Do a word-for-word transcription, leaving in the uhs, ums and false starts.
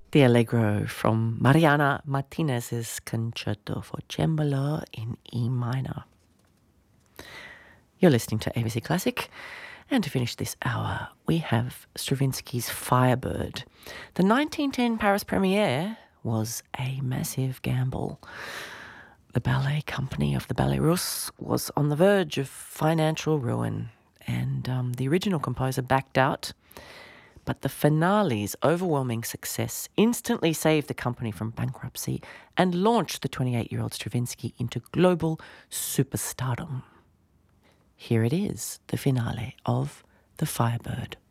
The Allegro from Mariana Martinez's Concerto for Cembalo in E minor. You're listening to A B C Classic, and to finish this hour, we have Stravinsky's Firebird. The nineteen ten Paris premiere was a massive gamble. The ballet company of the Ballet Russe was on the verge of financial ruin, and um, the original composer backed out. But the finale's overwhelming success instantly saved the company from bankruptcy and launched the twenty-eight-year-old Stravinsky into global superstardom. Here it is, the finale of The Firebird.